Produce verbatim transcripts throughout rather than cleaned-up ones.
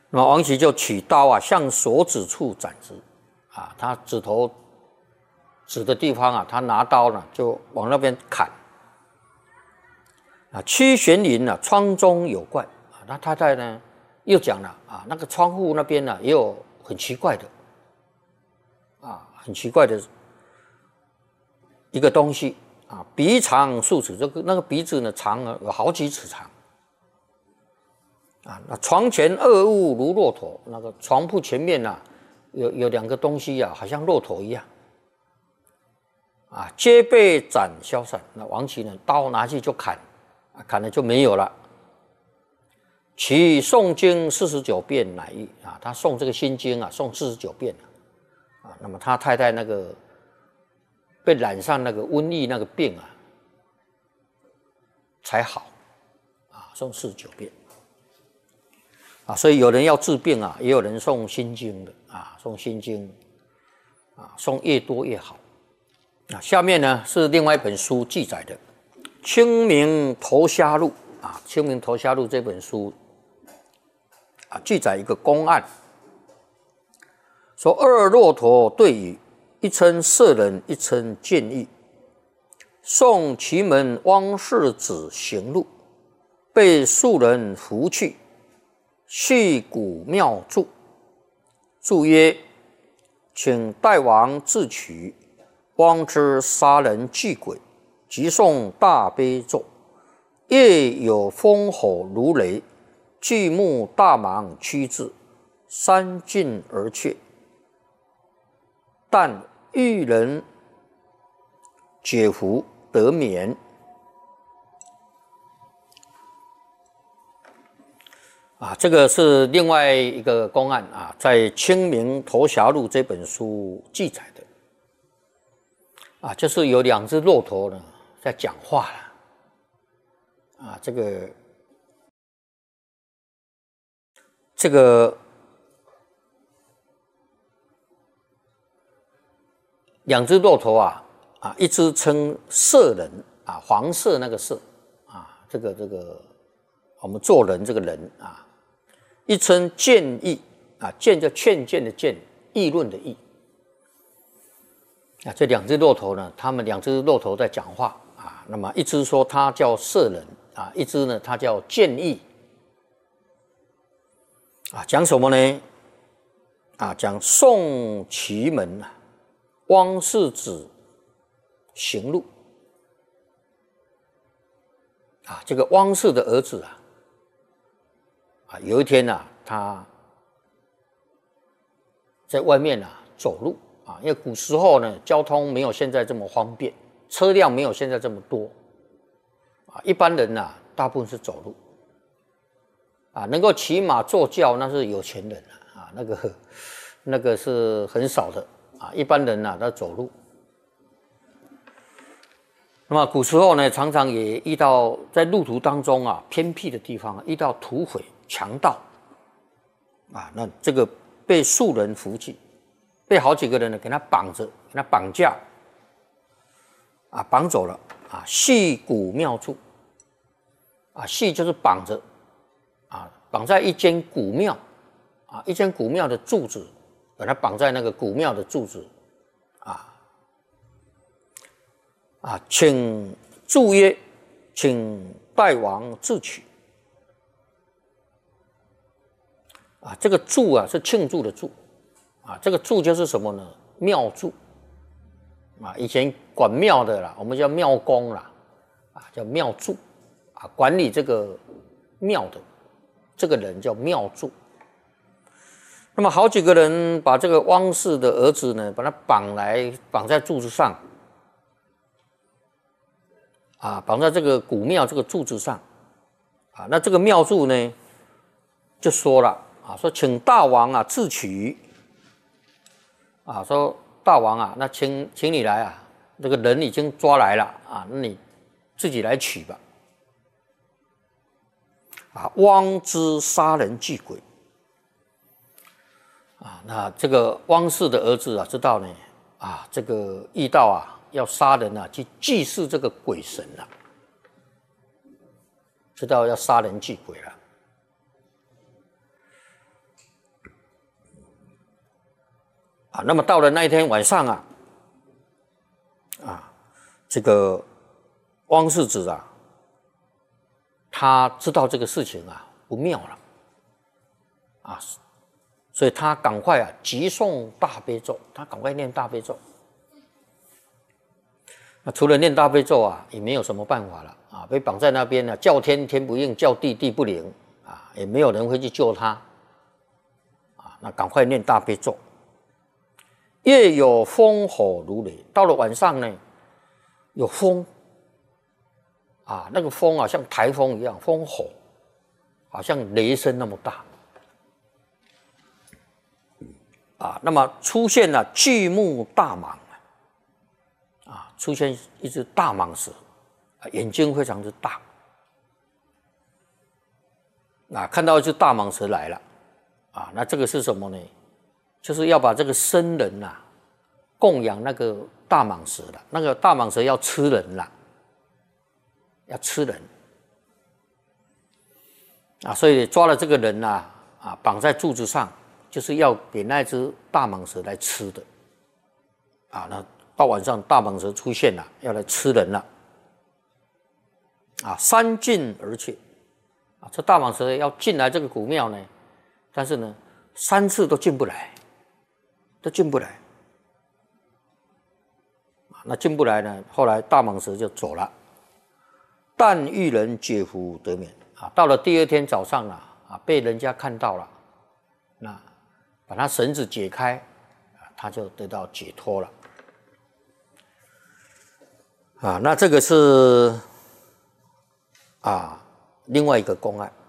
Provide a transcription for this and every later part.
那么王琦就取刀啊，向所指处斩之。啊，他指头指的地方啊，他拿刀呢就往那边砍。啊，屈玄林啊，窗中有怪啊。那太太呢又讲了啊，那个窗户那边呢也有很奇怪的啊，很奇怪的一个东西啊，鼻长数尺，这个那个鼻子呢长了有好几尺长。啊，那床前二物如骆驼，那个床铺前面啊，有有两个东西啊，好像骆驼一样。啊，皆被斩消散。那王琦呢，刀拿去就砍，啊、砍了就没有了。其诵经四十九遍乃愈啊，他诵这个心经啊，诵四十九遍啊。那么他太太那个被染上那个瘟疫那个病啊，才好啊，诵四十九遍。啊，所以有人要治病啊，也有人诵心经的啊，诵心经啊，诵越多越好。啊，下面呢是另外一本书记载的《清明投虾录》啊，《清明投虾录》这本书啊，记载一个公案，说二骆驼对语，一称色人，一称见义。送祁门汪氏子行路，被数人扶去。续古庙注，注曰：请代王自取，汪之杀人祭鬼，即诵大悲咒，夜有风吼如雷，巨木大芒趋至，三进而却。但遇人解服得免。啊，这个是另外一个公案啊，在《清明投侠录》这本书记载的啊，就是有两只骆驼呢在讲话了啊，这个这个两只骆驼啊啊，一只称色人啊，黄色那个色啊，这个这个我们做人这个人啊。一称谏议啊，谏就劝谏的谏，议论的议啊。这两只骆驼呢，他们两只骆驼在讲话啊。那么一只说他叫色人啊，一只呢他叫谏议啊。讲什么呢？啊，讲宋祁门啊，汪氏子行路啊。这个汪氏的儿子啊。啊，有一天呐、啊，他在外面啊走路啊，因为古时候呢，交通没有现在这么方便，车辆没有现在这么多啊，一般人呐、啊，大部分是走路啊，能够骑马坐轿那是有钱人啊，那个那个是很少的啊，一般人呐、啊，他走路。那么古时候呢，常常也遇到在路途当中啊，偏僻的地方遇到土匪。强盗啊，那这个被数人扶去，被好几个人呢给他绑着，给他绑架啊，绑走了啊，系古庙处啊，系就是绑着啊，绑在一间古庙啊，一间古庙的柱子，把它绑在那个古庙的柱子啊啊，请注曰，请代王自取。啊，这个祝啊是庆祝的祝，啊，这个祝就是什么呢？庙祝，啊，以前管庙的啦，我们叫庙公啦，啊，叫庙祝，啊，管理这个庙的这个人叫庙祝。那么好几个人把这个汪氏的儿子呢，把他绑来绑在柱子上，啊，绑在这个古庙这个柱子上，啊，那这个庙祝呢就说了。啊，说请大王啊自取啊，说大王啊，那请请你来啊，这个人已经抓来了啊，那你自己来取吧。啊，汪之杀人祭鬼啊，那这个汪氏的儿子啊，知道呢啊，这个遇到啊要杀人啊，去祭祀这个鬼神啊，知道要杀人祭鬼了。 啊，那么到了那一天晚上啊，啊，这个汪世子啊，他知道这个事情啊不妙了，啊，所以他赶快啊急诵大悲咒，他赶快念大悲咒。那除了念大悲咒啊，也没有什么办法了啊，被绑在那边呢，叫天天不应，叫地地不灵啊，也没有人会去救他啊，那赶快念大悲咒。夜有风吼如雷，到了晚上呢，有风啊，那个风啊像台风一样，风吼，好像雷声那么大啊。那么出现了巨目大蟒啊，出现一只大蟒蛇，眼睛非常之大。啊，看到一只大蟒蛇来了啊，那这个是什么呢？就是要把这个僧人啊供养那个大蟒蛇了，那个大蟒蛇要吃人了，要吃人啊，所以抓了这个人啊，啊绑在柱子上，就是要给那只大蟒蛇来吃的啊。那到晚上大蟒蛇出现了，要来吃人了啊，三进而去啊，这大蟒蛇要进来这个古庙呢，但是呢三次都进不来。都进不来，那进不来呢？后来大蟒蛇就走了。但遇人解缚得免啊！到了第二天早上了啊，被人家看到了，那把他绳子解开，啊，他就得到解脱了。啊，那这个是啊另外一个公案。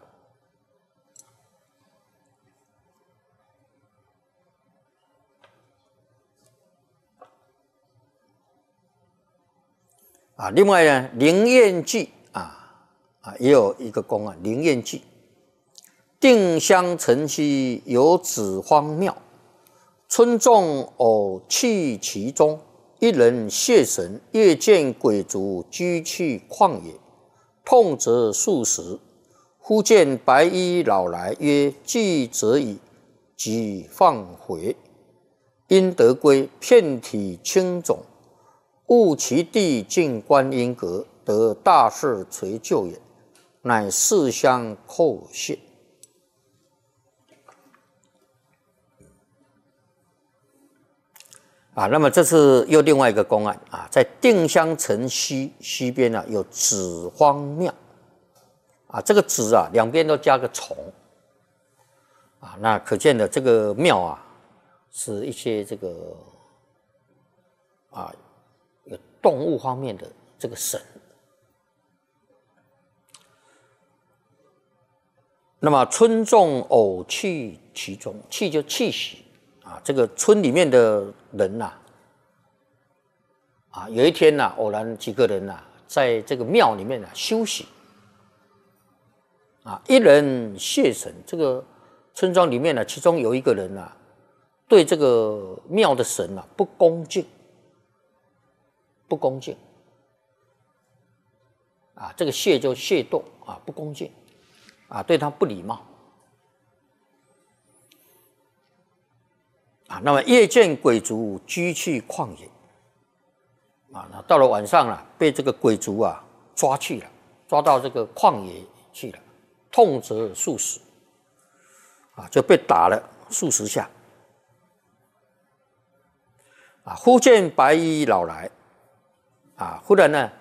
啊，另外呢，灵验记啊啊也有一个公案，灵验记，定襄城西有子荒庙，村众偶弃其中，一人谢神，夜见鬼卒居去旷野，痛则数十，忽见白衣老来，曰：“既则已，即放回。”因得归，遍体青肿。悟其地进观音阁，得大事垂救也，乃四相叩谢。啊，那么这是又另外一个公案啊，在定襄城西西边呢、啊、有子荒庙啊，这个子啊两边都加个虫啊，那可见的这个庙啊是一些这个啊。有动物方面的这个神，那么村众偶弃其中，弃就气息啊，这个村里面的人呐、啊，啊，有一天呐、啊，偶然几个人呐、啊，在这个庙里面啊休息，啊，一人谢神，这个村庄里面呢、啊，其中有一个人呐、啊，对这个庙的神啊不恭敬。不恭敬啊，这个谢就谢堕啊，不恭敬啊，对他不礼貌啊。那么夜见鬼卒居去旷野啊，那到了晚上了、啊，被这个鬼卒啊抓去了，抓到这个旷野去了，痛则数十啊，就被打了数十下啊。忽见白衣老来。啊！忽然呢，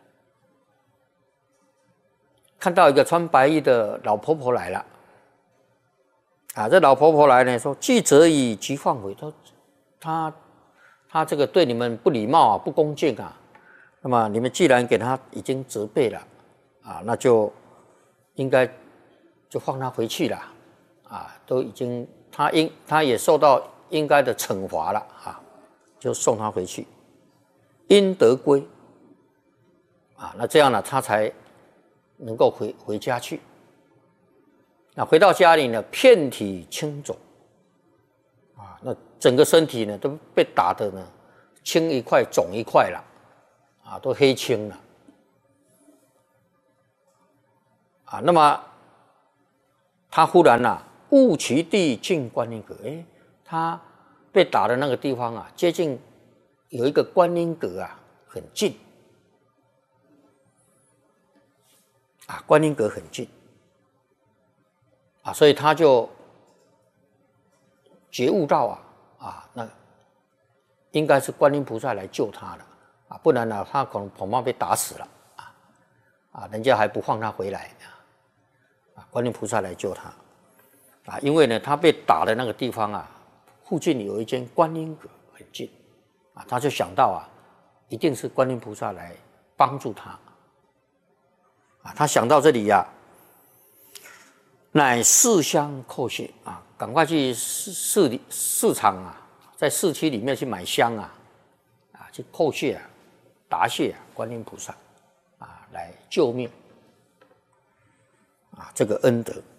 看到一个穿白衣的老婆婆来了。啊，这老婆婆来呢，说：“既则已，即放回。”他他他这个对你们不礼貌啊，不恭敬啊。那么你们既然给他已经责备了，啊，那就应该就放他回去了。啊，都已经他应他也受到应该的惩罚了啊，就送他回去。因得归啊，那这样呢，他才能够回回家去。那回到家里呢，遍体青肿啊，那整个身体呢都被打的呢青一块肿一块了啊，都黑青了啊。那么他忽然呐、啊，悟其地进观音阁，哎，他被打的那个地方啊，接近有一个观音阁啊，很近啊，观音阁很近啊，所以他就觉悟到啊啊，那应该是观音菩萨来救他了啊，不然呢、啊，他可能恐怕被打死了啊啊，人家还不放他回来啊，观音菩萨来救他啊，因为呢，他被打的那个地方啊，附近有一间观音阁很近啊，他就想到啊，一定是观音菩萨来帮助他啊，他想到这里呀、啊，乃市香叩谢啊，赶快去市市里市场啊，在市区里面去买香啊，啊，去叩谢啊，答谢啊，观音菩萨啊，来救命啊，这个恩德。